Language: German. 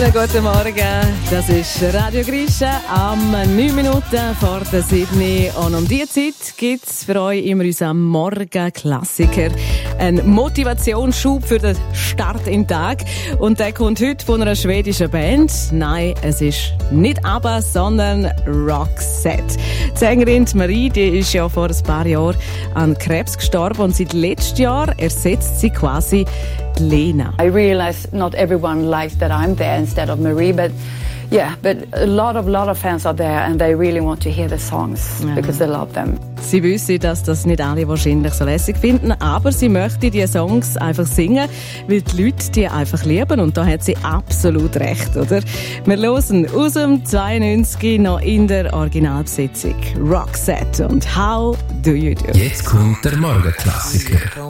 Guten Morgen, das ist Radio Grisha am 9 Minuten vor der 7. Und um diese Zeit gibt es für euch immer unseren Morgen-Klassiker. Ein Motivationsschub für den Start im Tag. Und der kommt heute von einer schwedischen Band. Nein, es ist nicht ABBA, sondern Roxette. Die Sängerin Marie, die ist ja vor ein paar Jahren an Krebs gestorben und seit letztem Jahr ersetzt sie quasi Lena. I realize not everyone likes that I'm there instead of Marie, but a lot of fans are there and they really want to hear the songs because they love them. Sie wissen, dass das nicht alle wahrscheinlich so lässig finden, aber sie möchte die Songs einfach singen, weil die Leute die einfach lieben und da hat sie absolut recht, oder? Wir hören aus dem 92 noch in der Originalbesetzung Roxette und How Do You Do? Jetzt kommt der Morgenklassiker.